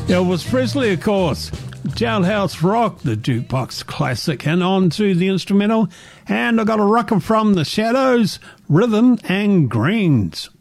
Elvis Presley, of course. Jailhouse Rock, the jukebox classic, and on to the instrumental. And I got a rocker from the Shadows, Rhythm and Greens.